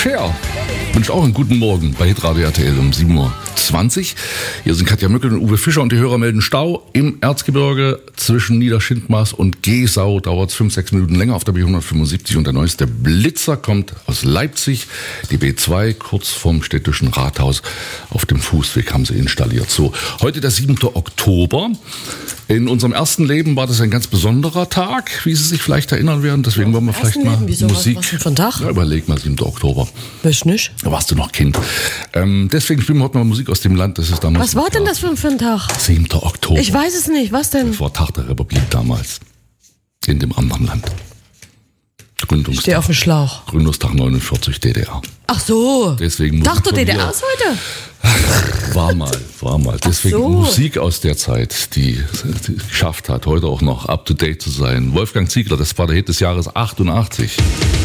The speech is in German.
Cher wünscht auch einen guten Morgen bei Hitradio RTL um 7.20 Uhr. Hier sind Katja Mückel und Uwe Fischer und die Hörer melden Stau im Erzgebirge zwischen Niederschindmaß und Gesau. Dauert 5-6 Minuten länger auf der B175 und der neueste Blitzer kommt aus Leipzig. Die B2 kurz vorm städtischen Rathaus auf dem Fußweg haben sie installiert. So, heute der 7. Oktober. In unserem ersten Leben war das ein ganz besonderer Tag, wie Sie sich vielleicht erinnern werden. Deswegen wollen wir vielleicht mal Musik. Was denn für ein Tag? Ja, überleg mal, 7. Oktober. Weiß nicht. Da warst du noch Kind. Deswegen spielen wir heute mal Musik aus dem Land. Das ist damals. Was war denn das für ein Tag? 7. Oktober. Ich weiß es nicht. Was denn? Das war Tag der Republik damals. In dem anderen Land. Ich stehe auf dem Schlauch. Gründungstag 49 DDR. Ach so. Deswegen Tag der DDR ist heute? War mal. Deswegen so. Musik aus der Zeit, die geschafft hat, heute auch noch up to date zu sein. Wolfgang Ziegler, das war der Hit des Jahres 88.